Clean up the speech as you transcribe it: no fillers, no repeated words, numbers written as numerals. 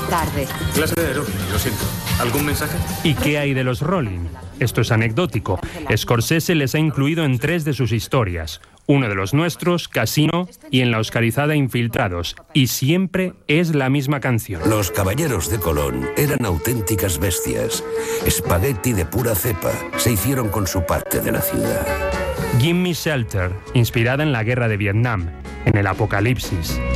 Tarde. Clase de aeróbic, lo siento. ¿Algún mensaje? ¿Y qué hay de los Rolling? Esto es anecdótico. Scorsese les ha incluido en 3 de sus historias. Uno de los nuestros, Casino, y en la oscarizada Infiltrados. Y siempre es la misma canción. Los caballeros de Colón eran auténticas bestias. Espagueti de pura cepa. Se hicieron con su parte de la ciudad. Gimme Shelter, inspirada en la guerra de Vietnam, en el apocalipsis.